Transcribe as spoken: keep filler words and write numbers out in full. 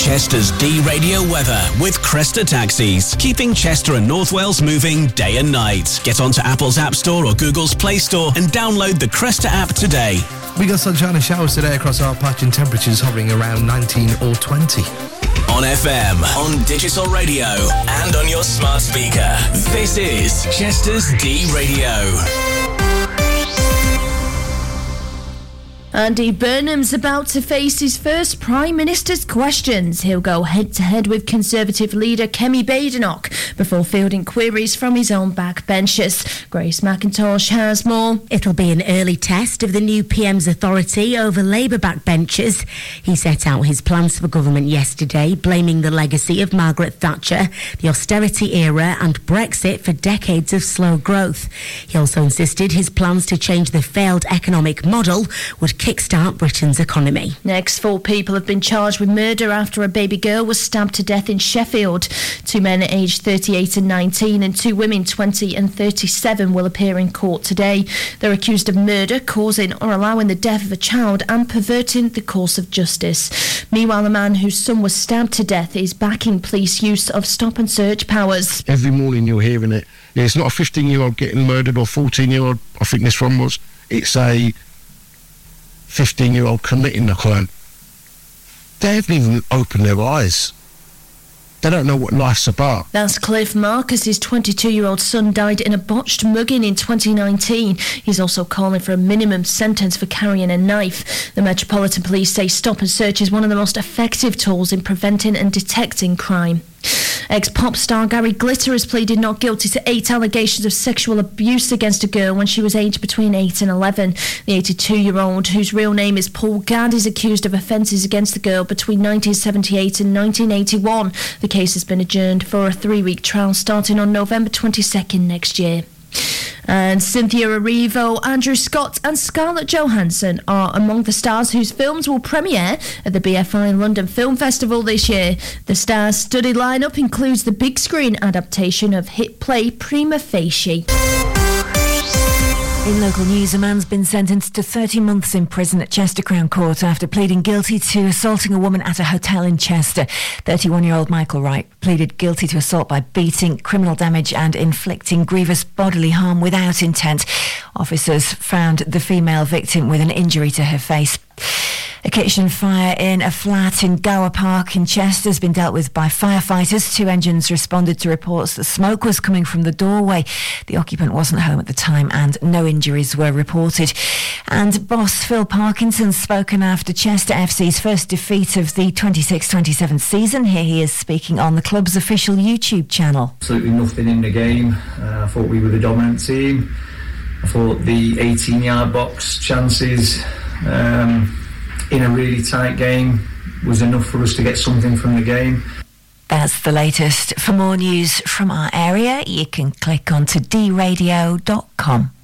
Chester's D-Radio weather with Cresta Taxis, keeping Chester and North Wales moving day and night. Get onto Apple's App Store or Google's Play Store and download the Cresta app today. We got sunshine and showers today across our patch and temperatures hovering around nineteen or twenty. On F M, on digital radio and on your smart speaker. This is Chester's D-Radio. Andy Burnham's about to face his first Prime Minister's questions. He'll go head-to-head with Conservative leader Kemi Badenoch before fielding queries from his own backbenchers. Grace McIntosh has more. It'll be an early test of the new P M's authority over Labour backbenchers. He set out his plans for government yesterday, blaming the legacy of Margaret Thatcher, the austerity era and Brexit for decades of slow growth. He also insisted his plans to change the failed economic model would kickstart Britain's economy. Next, four people have been charged with murder after a baby girl was stabbed to death in Sheffield. Two men aged thirty-eight and nineteen and two women twenty and thirty-seven will appear in court today. They're accused of murder, causing or allowing the death of a child and perverting the course of justice. Meanwhile, the man whose son was stabbed to death is backing police use of stop and search powers. Every morning you're hearing it. Yeah, it's not a fifteen-year-old getting murdered or fourteen-year-old, I think this one was. It's a fifteen-year-old committing the crime. They haven't even opened their eyes. They don't know what life's about. That's Cliff Marcus. His twenty-two-year-old son died in a botched mugging in twenty nineteen. He's also calling for a minimum sentence for carrying a knife. The Metropolitan Police say stop and search is one of the most effective tools in preventing and detecting crime. Ex-pop star Gary Glitter has pleaded not guilty to eight allegations of sexual abuse against a girl when she was aged between eight and eleven. The eighty-two-year-old, whose real name is Paul Gadd, is accused of offences against the girl between nineteen seventy-eight and nineteen eighty-one. The case has been adjourned for a three-week trial starting on November twenty-second next year. And Cynthia Erivo, Andrew Scott and Scarlett Johansson are among the stars whose films will premiere at the B F I London Film Festival this year. The star-studded lineup includes the big screen adaptation of hit play Prima Facie. In local news, a man's been sentenced to thirty months in prison at Chester Crown Court after pleading guilty to assaulting a woman at a hotel in Chester. thirty-one-year-old Michael Wright pleaded guilty to assault by beating, criminal damage and inflicting grievous bodily harm without intent. Officers found the female victim with an injury to her face. A kitchen fire in a flat in Gower Park in Chester has been dealt with by firefighters. Two engines responded to reports that smoke was coming from the doorway. The occupant wasn't home at the time and no injuries were reported. And boss Phil Parkinson's spoken after Chester F C's first defeat of the twenty-six twenty-seven season. Here he is speaking on the club's official YouTube channel. Absolutely nothing in the game. Uh, I thought we were the dominant team. I thought the eighteen-yard box chances um, in a really tight game was enough for us to get something from the game. That's the latest. For more news from our area, you can click on to d radio dot com.